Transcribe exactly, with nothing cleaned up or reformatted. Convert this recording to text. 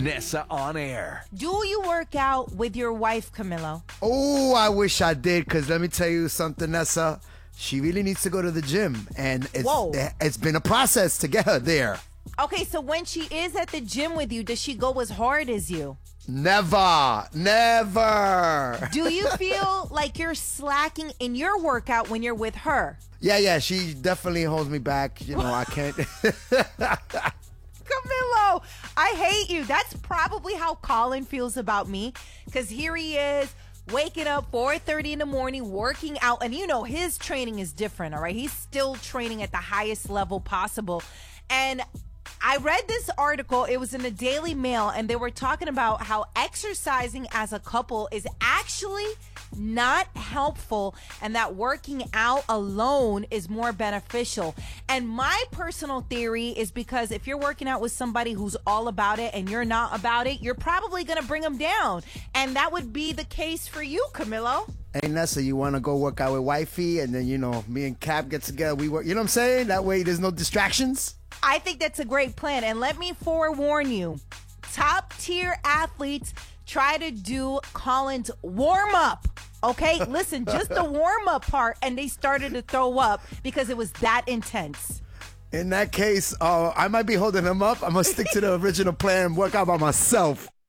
Nessa on air. Do you work out with your wife, Camilo? Oh, I wish I did, because let me tell you something, Nessa. She really needs to go to the gym, and it's, Whoa. it's been a process to get her there. Okay, so when she is at the gym with you, does she go as hard as you? Never, never. Do you feel like you're slacking in your workout when you're with her? Yeah, yeah, she definitely holds me back. You know, I can't. Camilo, I hate you. That's probably how Colin feels about me, because here he is waking up four thirty in the morning, working out, and you know his training is different, all right? He's still training at the highest level possible. And I read this article, it was in the Daily Mail, and they were talking about how exercising as a couple is actually not helpful, and that working out alone is more beneficial. And my personal theory is because if you're working out with somebody who's all about it and you're not about it, you're probably going to bring them down. And that would be the case for you, Camilo. Hey, Nessa, you want to go work out with wifey, and then, you know, me and Cap get together, we work, you know what I'm saying? That way there's no distractions. I think that's a great plan. And let me forewarn you, top tier athletes try to do Colin's warm up. Okay, listen, just the warm up part, and they started to throw up because it was that intense. In that case, uh, I might be holding him up. I'm going to stick to the original plan and work out by myself.